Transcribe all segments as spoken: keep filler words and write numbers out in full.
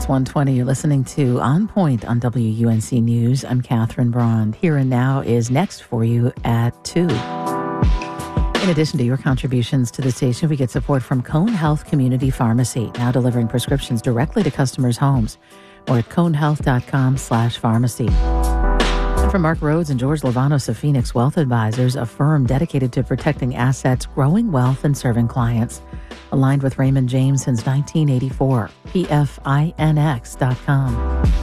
It's one twenty. You're listening to On Point on W U N C News. I'm Catherine Braun. Here and Now is next for you at two. In addition to your contributions to the station, we get support from Cone Health Community Pharmacy, now delivering prescriptions directly to customers' homes, or at conehealth.com slash pharmacy. And from Mark Rhodes and George Lavanos of Phoenix Wealth Advisors, a firm dedicated to protecting assets, growing wealth, and serving clients. Aligned with Raymond James since nineteen eighty-four. P F I N X dot com.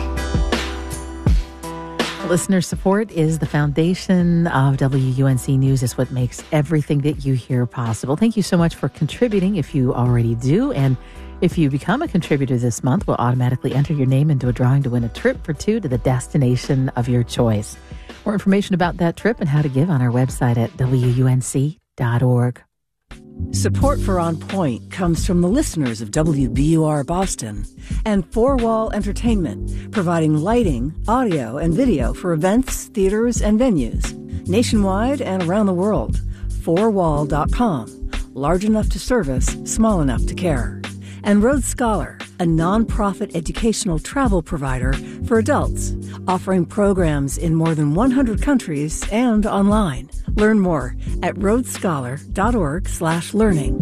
Listener support is the foundation of W U N C News. It's what makes everything that you hear possible. Thank you so much for contributing if you already do. And if you become a contributor this month, we'll automatically enter your name into a drawing to win a trip for two to the destination of your choice. More information about that trip and how to give on our website at W U N C dot org. Support for On Point comes from the listeners of W B U R Boston and Four Wall Entertainment, providing lighting, audio, and video for events, theaters, and venues nationwide and around the world. four wall dot com, large enough to service, small enough to care. And Rhodes Scholar, a nonprofit educational travel provider for adults, offering programs in more than one hundred countries and online. Learn more at rhodesscholar.org slash learning.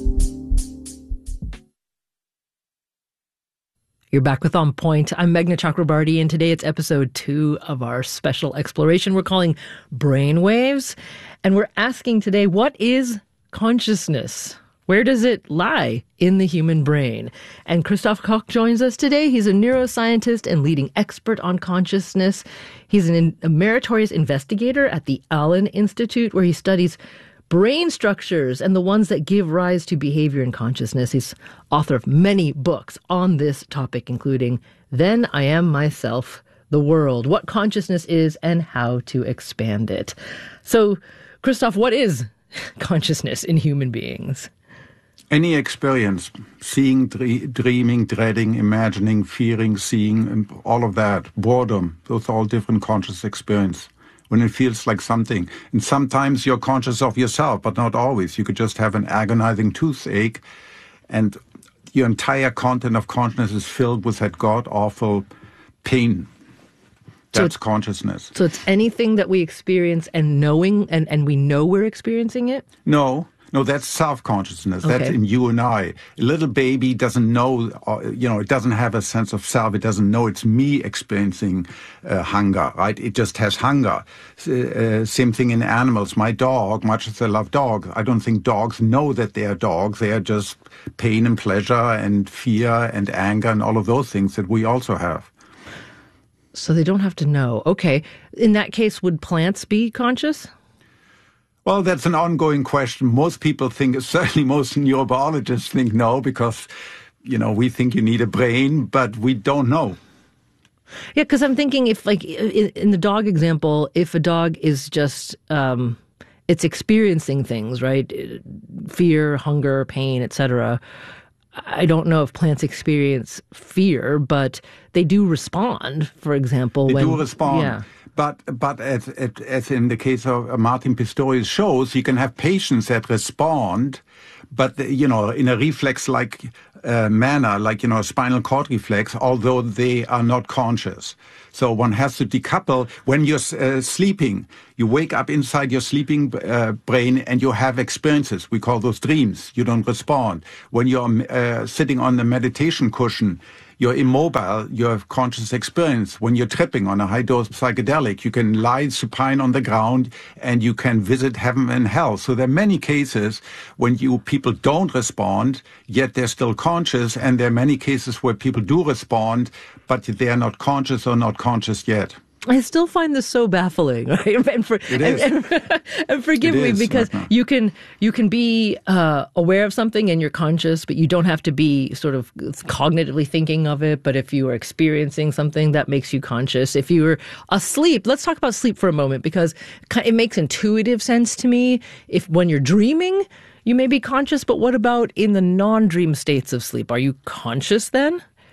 You're back with On Point. I'm Meghna Chakrabarty, and today it's episode two of our special exploration we're calling Brainwaves. And we're asking today, what is consciousness? Where does it lie in the human brain? And Christoph Koch joins us today. He's a neuroscientist and leading expert on consciousness. He's an, a meritorious investigator at the Allen Institute, where he studies brain structures and the ones that give rise to behavior and consciousness. He's author of many books on this topic, including Then I Am Myself, The World, What Consciousness Is and How to Expand It. So, Christoph, what is consciousness in human beings? Any experience, seeing, dre- dreaming, dreading, imagining, fearing, seeing, and all of that, boredom, those are all different conscious experience. When it feels like something. And sometimes you're conscious of yourself, but not always. You could just have an agonizing toothache, and your entire content of consciousness is filled with that god-awful pain. That's so consciousness. So it's anything that we experience and knowing, and, and we know we're experiencing it? No. No, that's self-consciousness. Okay. That's in you and I. A little baby doesn't know, uh, you know, it doesn't have a sense of self. It doesn't know it's me experiencing uh, hunger, right? It just has hunger. Uh, same thing in animals. My dog, much as I love dogs, I don't think dogs know that they are dogs. They are just pain and pleasure and fear and anger and all of those things that we also have. So they don't have to know. Okay. In that case, would plants be conscious? Well, that's an ongoing question. Most people think, certainly most neurobiologists think no, because, you know, we think you need a brain, but we don't know. Yeah, because I'm thinking if, like, in, in the dog example, if a dog is just, um, it's experiencing things, right? Fear, hunger, pain, et cetera. I don't know if plants experience fear, but they do respond, for example. They when, do respond. Yeah. But but as, as in the case of Martin Pistorius shows, you can have patients that respond, but, you know, in a reflex-like uh, manner, like, you know, a spinal cord reflex, although they are not conscious. So one has to decouple. When you're uh, sleeping, you wake up inside your sleeping uh, brain and you have experiences. We call those dreams. You don't respond. When you're uh, sitting on the meditation cushion, you're immobile, you have conscious experience. When you're tripping on a high-dose psychedelic, you can lie supine on the ground and you can visit heaven and hell. So there are many cases when you people don't respond, yet they're still conscious, and there are many cases where people do respond, but they are not conscious or not conscious yet. I still find this so baffling, right? And, for, it is. and, and, and forgive it me is, because Meghna. you can you can be uh, aware of something and you're conscious, but you don't have to be sort of cognitively thinking of it. But if you are experiencing something, that makes you conscious. If you were asleep, let's talk about sleep for a moment, because it makes intuitive sense to me. If when you're dreaming, you may be conscious, but what about in the non-dream states of sleep? Are you conscious then?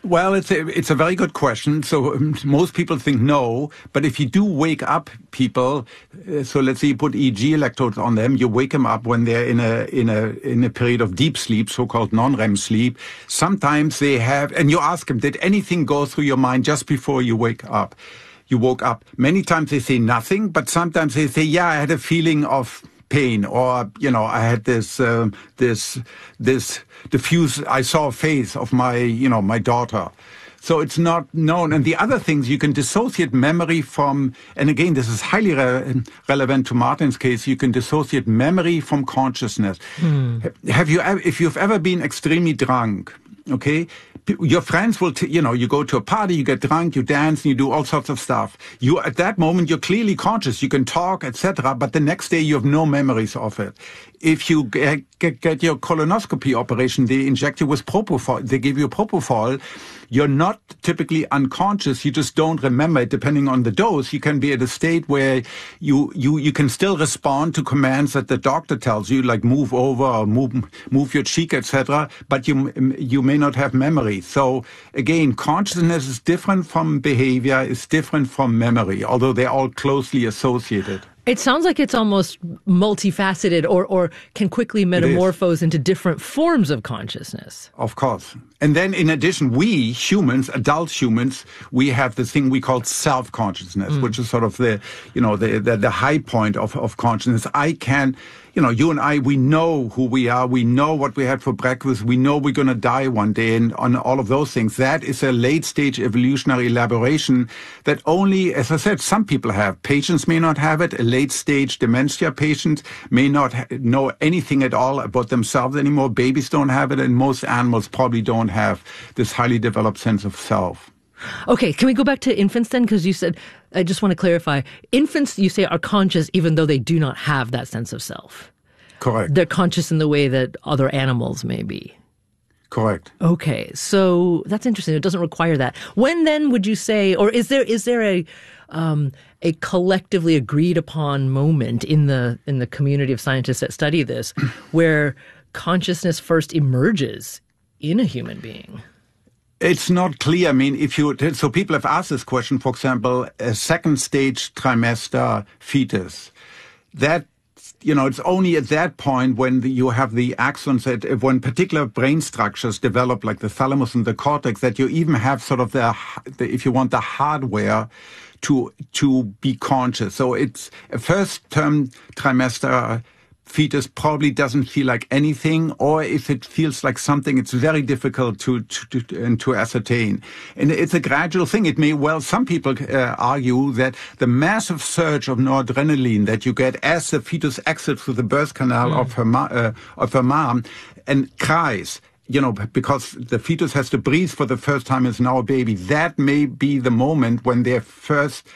Well, it's a, it's a very good question. So um, most people think no, but if you do wake up people, uh, so let's say you put E E G electrodes on them, you wake them up when they're in a in a in a period of deep sleep, so-called non-R E M sleep. Sometimes they have, and you ask them, did anything go through your mind just before you wake up? You woke up. Many times they say nothing, but sometimes they say, yeah, I had a feeling of pain, or, you know, I had this, uh, this, this diffuse, I saw a face of my, you know, my daughter. So it's not known. And the other things, you can dissociate memory from, and again, this is highly re- relevant to Martin's case, you can dissociate memory from consciousness. Hmm. Have you, if you've ever been extremely drunk, okay, your friends will, t- you know, you go to a party, you get drunk, you dance, and you do all sorts of stuff. You, at that moment, you're clearly conscious. You can talk, et cetera. But the next day, you have no memories of it. If you get, get, get your colonoscopy operation, they inject you with propofol. They give you propofol. You're not typically unconscious. You just don't remember it. Depending on the dose, you can be at a state where you you you can still respond to commands that the doctor tells you, like move over or move move your cheek, et cetera. But you you may not have memory. So again, consciousness is different from behavior. It's different from memory, although they're all closely associated. It sounds like it's almost multifaceted, or, or can quickly metamorphose into different forms of consciousness. Of course. And then in addition, we humans, adult humans, we have the thing we call self-consciousness, mm. which is sort of the, you know, the, the, the high point of, of consciousness. I can, you know, you and I, we know who we are. We know what we had for breakfast. We know we're going to die one day, and on all of those things. That is a late stage evolutionary elaboration that only, as I said, some people have. Patients may not have it. A late stage dementia patient may not ha- know anything at all about themselves anymore. Babies don't have it, and most animals probably don't have this highly developed sense of self. Okay, can we go back to infants then? Because you said, I just want to clarify, infants, you say, are conscious even though they do not have that sense of self. Correct. They're conscious in the way that other animals may be. Correct. Okay, so that's interesting. It doesn't require that. When then would you say, or is there is there a um, a collectively agreed upon moment in the in the community of scientists that study this where consciousness first emerges in a human being? It's not clear. I mean, if you, so people have asked this question, for example, a second stage trimester fetus, that, you know, it's only at that point when the, you have the axons, that when particular brain structures develop, like the thalamus and the cortex, that you even have sort of the, the if you want, the hardware to, to be conscious. So it's a first term trimester fetus probably doesn't feel like anything, or if it feels like something, it's very difficult to to, to, to ascertain. And it's a gradual thing. It may well, some people uh, argue that the massive surge of noradrenaline that you get as the fetus exits through the birth canal mm. of her ma- uh, of her mom and cries, you know, because the fetus has to breathe for the first time as now a baby, that may be the moment when they're first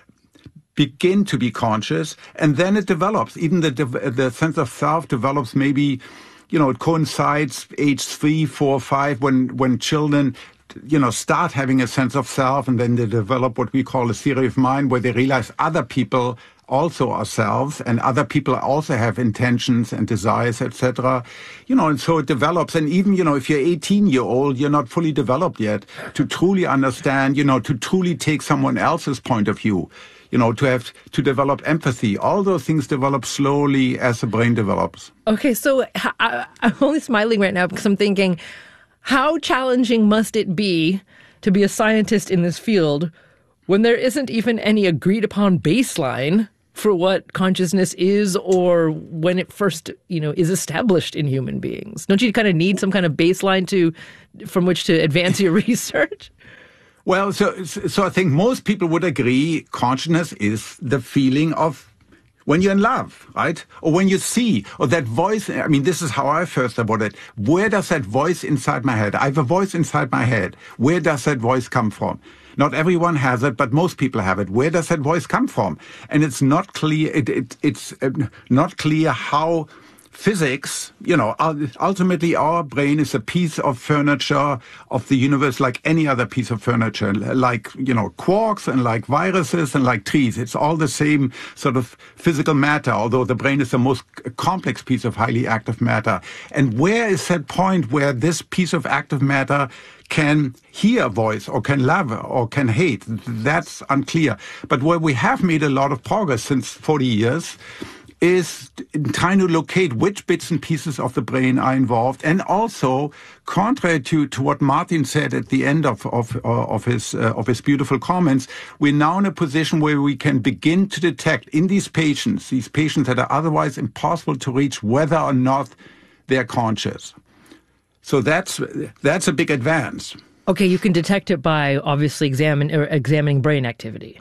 begin to be conscious, and then it develops. Even the the sense of self develops. Maybe, you know, it coincides age three, four, five, when when children, you know, start having a sense of self, and then they develop what we call a theory of mind, where they realize other people also are selves, and other people also have intentions and desires, et cetera. You know, and so it develops. And even, you know, if you're eighteen year old, you're not fully developed yet to truly understand, you know, to truly take someone else's point of view. You know, to have to develop empathy. All those things develop slowly as the brain develops. Okay, so I, I'm only smiling right now because I'm thinking, how challenging must it be to be a scientist in this field when there isn't even any agreed upon baseline for what consciousness is, or when it first, you know, is established in human beings? Don't you kind of need some kind of baseline to from which to advance your research? Well, so so I think most people would agree consciousness is the feeling of when you're in love, right? Or when you see, or that voice. I mean, this is how I first about it. Where does that voice inside my head? I have a voice inside my head. Where does that voice come from? Not everyone has it, but most people have it. Where does that voice come from? And it's not clear. It, it, it's not clear how physics, you know, ultimately our brain is a piece of furniture of the universe like any other piece of furniture, like, you know, quarks and like viruses and like trees. It's all the same sort of physical matter, although the brain is the most complex piece of highly active matter. And where is that point where this piece of active matter can hear a voice or can love or can hate? That's unclear. But where we have made a lot of progress since forty years is trying to locate which bits and pieces of the brain are involved. And also, contrary to, to what Martin said at the end of, of, of, his, uh, of his beautiful comments, we're now in a position where we can begin to detect in these patients, these patients that are otherwise impossible to reach, whether or not they're conscious. So that's that's a big advance. Okay, you can detect it by obviously examine, or examining brain activity.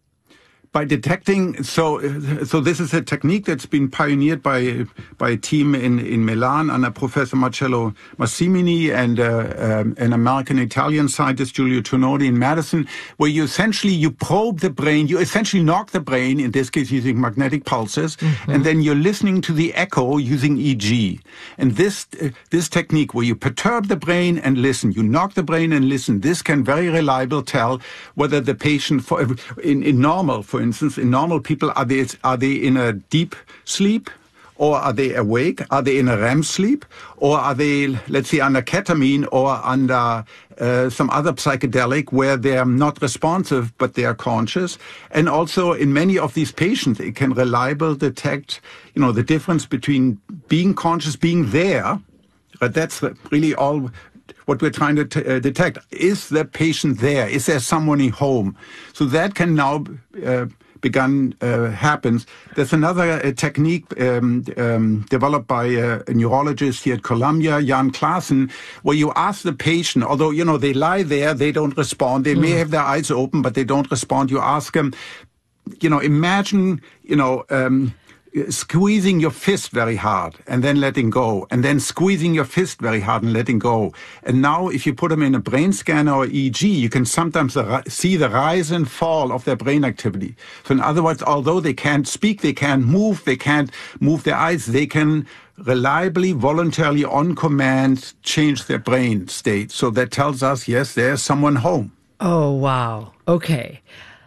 By detecting, so so this is a technique that's been pioneered by by a team in, in Milan under Professor Marcello Massimini and uh, um, an American-Italian scientist, Giulio Tonodi, in Madison, where you essentially, you probe the brain, you essentially knock the brain, in this case using magnetic pulses, mm-hmm. and then you're listening to the echo using E E G. And this uh, this technique where you perturb the brain and listen, you knock the brain and listen, this can very reliably tell whether the patient, for in, in normal, for For instance, in normal people, are they, are they in a deep sleep, or are they awake? Are they in a R E M sleep, or are they, let's say, under ketamine or under uh, some other psychedelic where they're not responsive but they are conscious? And also, in many of these patients, it can reliably detect, you know, the difference between being conscious, being there. But that's really all what we're trying to t- uh, detect. Is the patient there? Is there someone in home? So that can now uh, begun uh, happens. There's another uh, technique um, um, developed by uh, a neurologist here at Columbia, Jan Klaassen, where you ask the patient, although, you know, they lie there, they don't respond. They mm. may have their eyes open, but they don't respond. You ask them, you know, imagine, you know, um, squeezing your fist very hard and then letting go, and then squeezing your fist very hard and letting go. And now if you put them in a brain scanner or E E G, you can sometimes see the rise and fall of their brain activity. So in other words, although they can't speak, they can't move, they can't move their eyes, they can reliably, voluntarily, on command, change their brain state. So that tells us, yes, there's someone home. Oh, wow. Okay.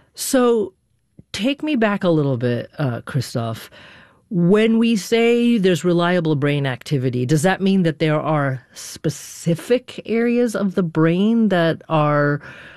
So take me back a little bit, uh, Christoph. When we say there's reliable brain activity, does that mean that there are specific areas of the brain that are,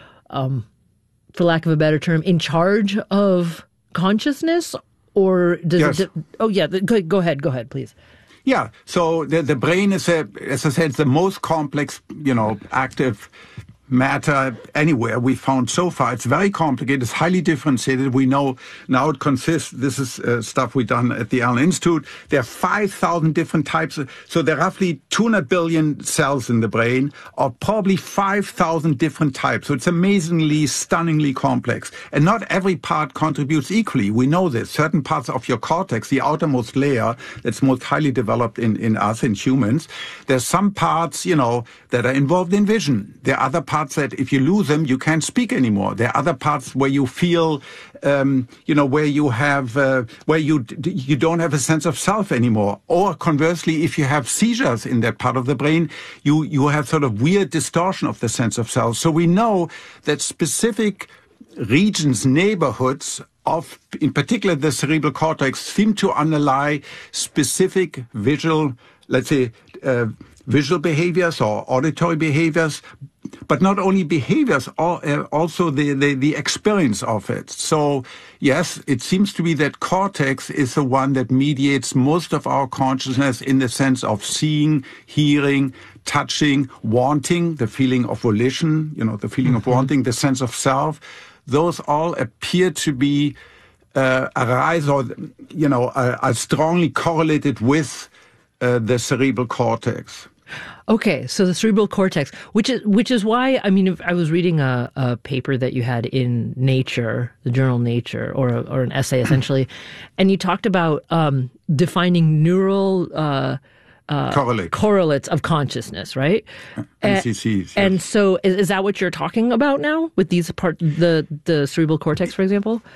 um, for lack of a better term, in charge of consciousness? Or does yes. it... Oh, yeah. Go, go ahead. Go ahead, please. Yeah. So the, the brain is, a, as I said, the most complex, you know, active matter anywhere we found so far. It's very complicated. It's highly differentiated. We know now it consists, this is uh, stuff we've done at the Allen Institute. There are five thousand different types. Of, so there are roughly two hundred billion cells in the brain, or probably five thousand different types. So it's amazingly, stunningly complex. And not every part contributes equally. We know this. Certain parts of your cortex, the outermost layer that's most highly developed in, in us, in humans, there's some parts, you know, that are involved in vision. There are other parts that if you lose them, you can't speak anymore. There are other parts where you feel, um, you know, where you have, uh, where you you don't have a sense of self anymore. Or conversely, if you have seizures in that part of the brain, you you have sort of weird distortion of the sense of self. So we know that specific regions, neighborhoods of, in particular, the cerebral cortex seem to underlie specific visual, let's say, uh, visual behaviors or auditory behaviors, but not only behaviors, also the, the, the experience of it. So, yes, it seems to be that cortex is the one that mediates most of our consciousness in the sense of seeing, hearing, touching, wanting, the feeling of volition, you know, the feeling mm-hmm. of wanting, the sense of self. Those all appear to be uh, arise or, you know, are, are strongly correlated with uh, the cerebral cortex. Okay, so the cerebral cortex, which is which is why, I mean, if I was reading a, a paper that you had in Nature, the journal Nature, or a, or an essay essentially, and you talked about um, defining neural uh, uh, Correlate. correlates of consciousness, right? N C Cs. Yes. And so, is, is that what you're talking about now with these part the the cerebral cortex, for example?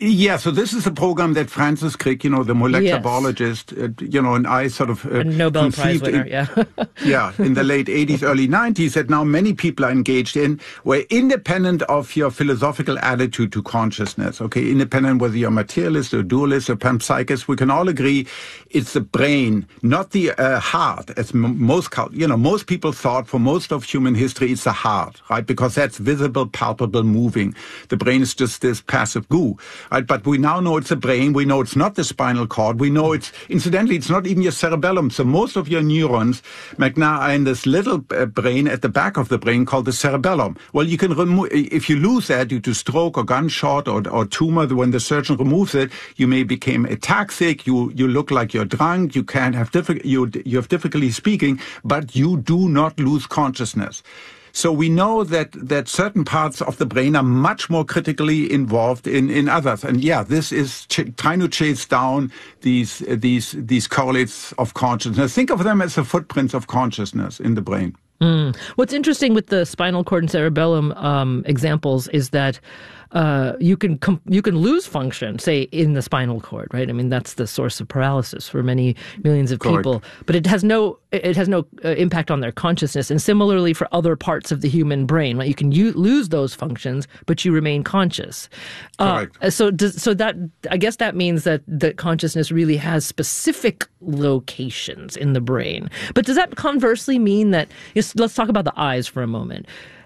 Yeah, so this is a program that Francis Crick, you know, the molecular Yes. biologist, uh, you know, and I sort of uh, A Nobel Prize conceived winner, in- yeah. yeah, in the late eighties, early nineties, that now many people are engaged in, where independent of your philosophical attitude to consciousness, okay, independent whether you're materialist or dualist or panpsychist, we can all agree it's the brain, not the uh, heart, as m- most, cul- you know, most people thought for most of human history it's the heart, right? Because that's visible, palpable, moving. The brain is just this passive goo. Right, but we now know it's the brain. We know it's not the spinal cord. We know it's, incidentally, it's not even your cerebellum. So most of your neurons, Magna, are in this little uh, brain at the back of the brain called the cerebellum. Well, you can remove, if you lose that due to stroke or gunshot or, or tumor, when the surgeon removes it, you may become ataxic. You, you look like you're drunk. You can't have diffi- you, you have difficulty speaking, but you do not lose consciousness. So we know that, that certain parts of the brain are much more critically involved in, in others. And yeah, this is ch- trying to chase down these, uh, these, these correlates of consciousness. Think of them as the footprints of consciousness in the brain. Mm. What's interesting with the spinal cord and cerebellum um, examples is that uh, you can com- you can lose function, say, in the spinal cord, right? I mean, that's the source of paralysis for many millions of Correct. people. But it has no it has no uh, impact on their consciousness. And similarly for other parts of the human brain, right? You can u- lose those functions, but you remain conscious. Correct. Uh, so does, so that I guess that means that that consciousness really has specific locations in the brain. But does that conversely mean that? Just, let's talk about the eyes for a moment.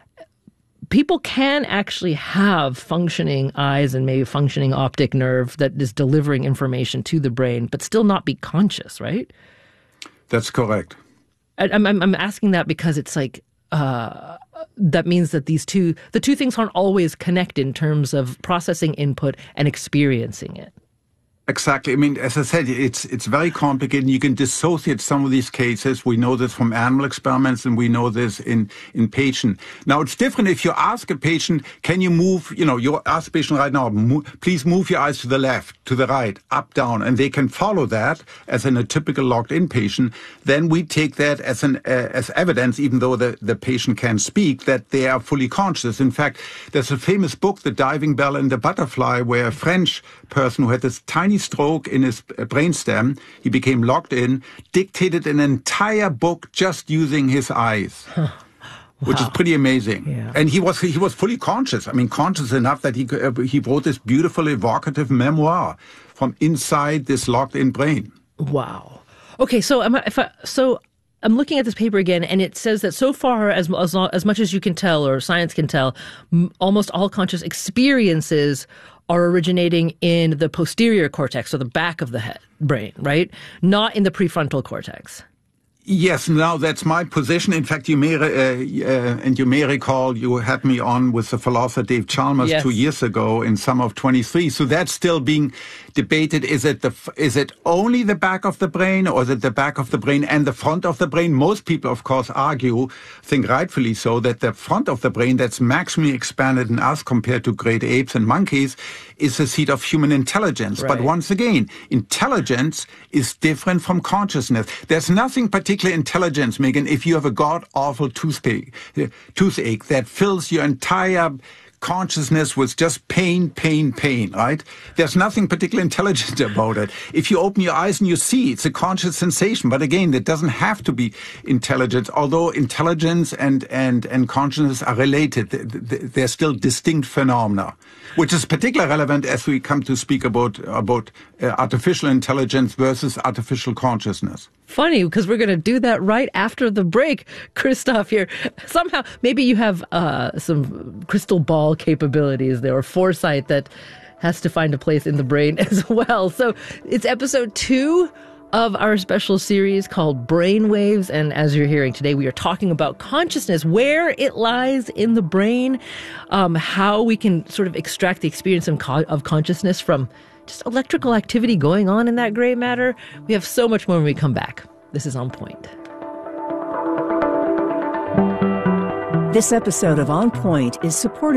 People can actually have functioning eyes and maybe functioning optic nerve that is delivering information to the brain, but still not be conscious, right? That's correct. I, I'm I'm asking that because it's like uh, that means that these two the two things aren't always connected in terms of processing input and experiencing it. Exactly. I mean, as I said, it's it's very complicated. You can dissociate some of these cases. We know this from animal experiments, and we know this in in patient. Now, it's different if you ask a patient, "Can you move?" You know, you ask a patient right now, mo- "Please move your eyes to the left, to the right, up, down," and they can follow that as in a typical locked-in patient. Then we take that as an uh, as evidence, even though the the patient can speak, that they are fully conscious. In fact, there's a famous book, "The Diving Bell and the Butterfly," where a French person who had this tiny stroke in his brainstem, he became locked in, dictated an entire book just using his eyes, huh. Wow. Which is pretty amazing. Yeah. And he was he was fully conscious. I mean, conscious enough that he uh, he wrote this beautiful, evocative memoir from inside this locked-in brain. Wow. Okay, so I'm if I, so. I'm looking at this paper again, and it says that so far, as as, as much as you can tell, or science can tell, m- almost all conscious experiences are originating in the posterior cortex, so the back of the head, brain, right? Not in the prefrontal cortex. Yes, now that's my position. In fact, you may, uh, uh, and you may recall you had me on with the philosopher Dave Chalmers Yes. two years ago in summer of twenty-three. So that's still being debated. Is it the is it only the back of the brain, or is it the back of the brain and the front of the brain? Most people, of course, argue, think rightfully so, that the front of the brain that's maximally expanded in us compared to great apes and monkeys is the seat of human intelligence. Right. But once again, intelligence is different from consciousness. There's nothing particular intelligence, Megan, if you have a god-awful toothache, toothache that fills your entire consciousness with just pain, pain, pain, right? There's nothing particularly intelligent about it. If you open your eyes and you see, it's a conscious sensation. But again, it doesn't have to be intelligence, although intelligence and, and, and consciousness are related. They're still distinct phenomena, which is particularly relevant as we come to speak about, about uh, artificial intelligence versus artificial consciousness. Funny, because we're going to do that right after the break, Christoph here. Somehow, maybe you have uh, some crystal ball capabilities there, or foresight that has to find a place in the brain as well. So it's episode two of our special series called Brainwaves. And as you're hearing today, we are talking about consciousness, where it lies in the brain, um, how we can sort of extract the experience of, co- of consciousness from just electrical activity going on in that gray matter. We have so much more when we come back. This is On Point. This episode of On Point is supported